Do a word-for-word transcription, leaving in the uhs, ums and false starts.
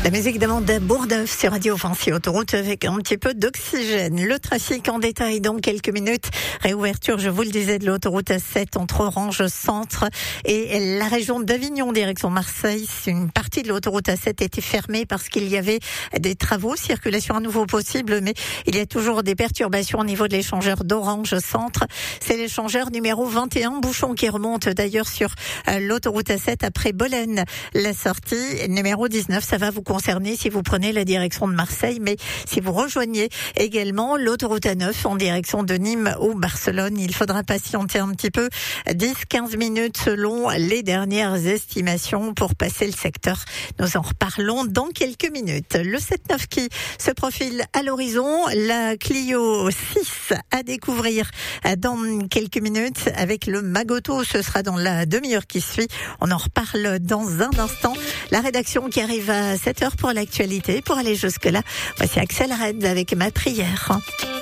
La musique demande Bourgneuf sur Radio Fancy Autoroute avec un petit peu d'oxygène. Le trafic en détail dans quelques minutes. Réouverture, je vous le disais, de l'autoroute A sept entre Orange Centre et la région d'Avignon, direction Marseille. Une partie de l'autoroute A sept était fermée parce qu'il y avait des travaux. Circulation à nouveau possible, mais il y a toujours des perturbations au niveau de l'échangeur d'Orange Centre. C'est l'échangeur numéro vingt et un, bouchon qui remonte d'ailleurs sur l'autoroute A sept après Bolène. La sortie numéro dix-neuf, ça va vous concerner si vous prenez la direction de Marseille, mais si vous rejoignez également l'autoroute A neuf en direction de Nîmes ou Barcelone, il faudra patienter un petit peu, dix à quinze minutes selon les dernières estimations pour passer le secteur. Nous en reparlons dans quelques minutes. Le sept neuf qui se profile à l'horizon, la Clio six à découvrir dans quelques minutes avec le Magoto, ce sera dans la demi-heure qui suit. On en reparle dans un instant. La rédaction qui arrive à sept heures pour l'actualité. Pour aller jusque-là, voici Axel Red avec Ma prière.